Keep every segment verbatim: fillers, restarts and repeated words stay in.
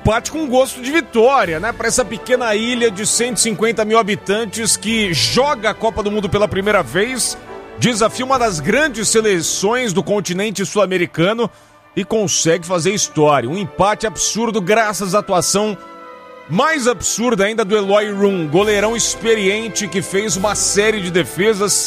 empate com gosto de vitória, né? Para essa pequena ilha de cento e cinquenta mil habitantes que joga a Copa do Mundo pela primeira vez, desafia uma das grandes seleções do continente sul-americano e consegue fazer história. Um empate absurdo graças à atuação mais absurda ainda do Eloy Room, goleirão experiente que fez uma série de defesas,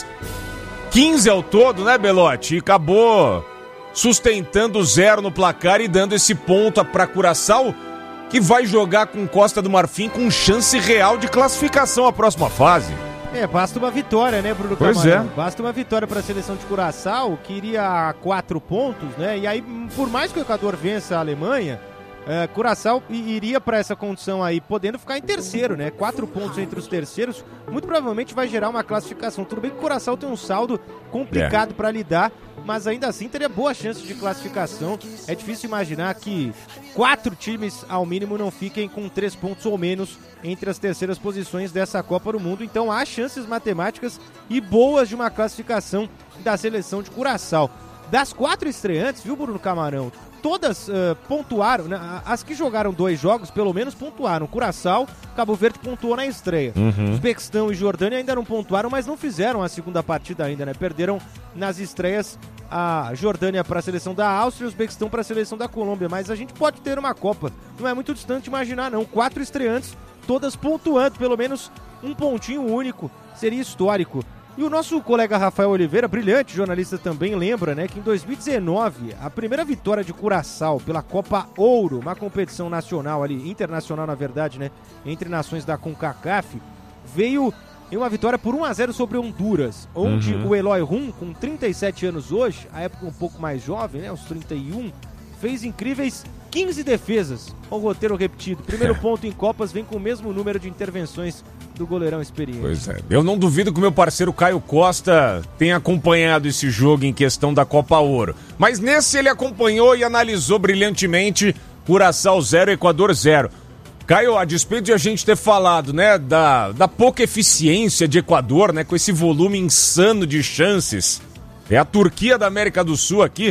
quinze ao todo, né, Belotti? E acabou sustentando zero no placar e dando esse ponto para Curaçao, que vai jogar com Costa do Marfim com chance real de classificação à próxima fase. É, basta uma vitória, né, Bruno Pois Camarão? é. Basta uma vitória para a seleção de Curaçao, que iria a quatro pontos, né? E aí, por mais que o Equador vença a Alemanha, é, Curaçao iria para essa condição aí, podendo ficar em terceiro, né? Quatro pontos entre os terceiros, muito provavelmente vai gerar uma classificação. Tudo bem que o Curaçao tem um saldo complicado É. para lidar, mas ainda assim teria boa chance de classificação. É difícil imaginar que quatro times, ao mínimo, não fiquem com três pontos ou menos entre as terceiras posições dessa Copa do Mundo. Então há chances matemáticas e boas de uma classificação da seleção de Curaçao. Das quatro estreantes, viu, Bruno Camarão? Todas uh, pontuaram, né? As que jogaram dois jogos, pelo menos pontuaram. Curaçao, Cabo Verde pontuou na estreia. Uhum. Uzbequistão e Jordânia ainda não pontuaram, mas não fizeram a segunda partida ainda, né? Perderam nas estreias a Jordânia para a seleção da Áustria e o Uzbequistão para a seleção da Colômbia. Mas a gente pode ter uma Copa, não é muito distante imaginar, não. Quatro estreantes, todas pontuando, pelo menos um pontinho único, seria histórico. E o nosso colega Rafael Oliveira, brilhante jornalista também, lembra, né, que em dois mil e dezenove, a primeira vitória de Curaçao pela Copa Ouro, uma competição nacional ali, internacional na verdade, né, entre nações da CONCACAF, veio em uma vitória por um a zero sobre Honduras, onde Uhum. o Eloy Room, com trinta e sete anos hoje, a época um pouco mais jovem, né, os trinta e um, fez incríveis quinze defesas, com o roteiro repetido. Primeiro ponto em Copas vem com o mesmo número de intervenções do goleirão experiente. Pois é. Eu não duvido que o meu parceiro Caio Costa tenha acompanhado esse jogo em questão da Copa Ouro. Mas nesse ele acompanhou e analisou brilhantemente Curaçao zero, Equador zero. Caio, a despeito de a gente ter falado, né, da, da pouca eficiência de Equador, né, com esse volume insano de chances, é a Turquia da América do Sul aqui.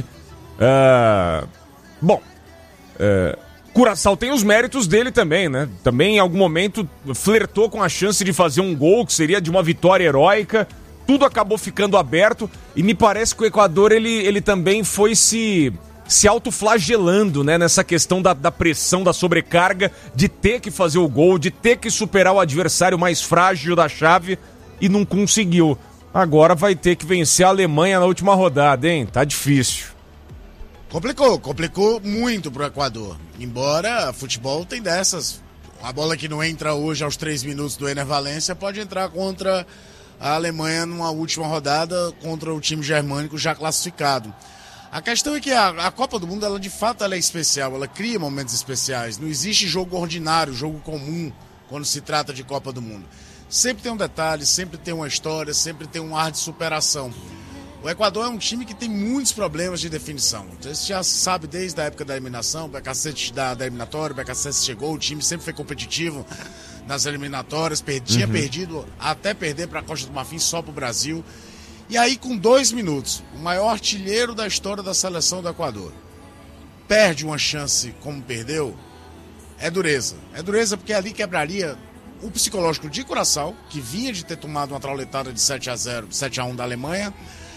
Uh, bom, uh, Curaçao tem os méritos dele também, né? Também em algum momento flertou com a chance de fazer um gol, que seria de uma vitória heróica. Tudo acabou ficando aberto e me parece que o Equador ele, ele também foi se, se autoflagelando, né? Nessa questão da, da pressão, da sobrecarga, de ter que fazer o gol, de ter que superar o adversário mais frágil da chave e não conseguiu. Agora vai ter que vencer a Alemanha na última rodada, hein? Tá difícil. Complicou, complicou muito pro Equador. Embora futebol tem dessas. A bola que não entra hoje aos três minutos do Ener Valencia pode entrar contra a Alemanha numa última rodada contra o time germânico já classificado. A questão é que a, a Copa do Mundo, ela de fato ela é especial, ela cria momentos especiais. Não existe jogo ordinário, jogo comum quando se trata de Copa do Mundo. Sempre tem um detalhe, sempre tem uma história, sempre tem um ar de superação. O Equador é um time que tem muitos problemas de definição. Então, você já sabe desde a época da eliminação, o B K C da, da eliminatória, o B K C chegou, o time sempre foi competitivo nas eliminatórias, per, tinha uhum. perdido até perder para a Costa do Marfim só para o Brasil. E aí, com dois minutos, o maior artilheiro da história da seleção do Equador perde uma chance como perdeu, é dureza. É dureza porque ali quebraria o psicológico de Curaçao, que vinha de ter tomado uma trauletada de sete a zero, sete a um da Alemanha,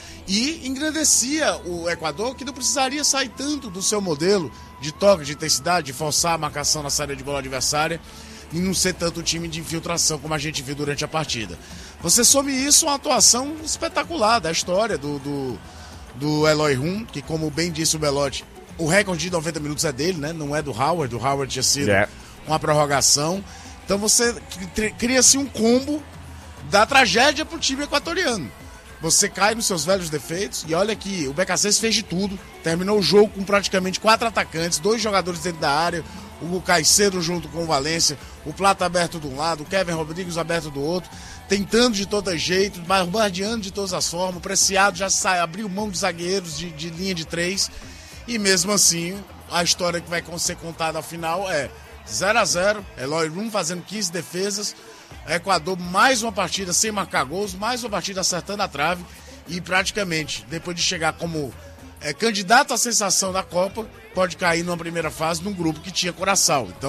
e engrandecia o Equador, que não precisaria sair tanto do seu modelo de toque, de intensidade, de forçar a marcação na saída de bola adversária e não ser tanto time de infiltração como a gente viu durante a partida. Você some isso uma atuação espetacular da história do, do, do Eloy Room, que, como bem disse o Belotti, o recorde de noventa minutos é dele, né? Não é do Howard, o Howard tinha sido yeah. uma prorrogação. Então você cria-se um combo da tragédia para o time equatoriano. Você cai nos seus velhos defeitos e olha que o B K C fez de tudo, terminou o jogo com praticamente quatro atacantes, dois jogadores dentro da área, o Caicedo junto com o Valência, o Plata aberto de um lado, o Kevin Rodrigues aberto do outro, tentando de todo jeito, bombardeando de todas as formas, o Preciado já sai, abriu mão dos zagueiros de, de linha de três e mesmo assim a história que vai ser contada ao final é zero a zero, Eloy Room fazendo quinze defesas, Equador mais uma partida sem marcar gols, mais uma partida acertando a trave e praticamente, depois de chegar como é, candidato à sensação da Copa, pode cair numa primeira fase num grupo que tinha Curaçao. Então,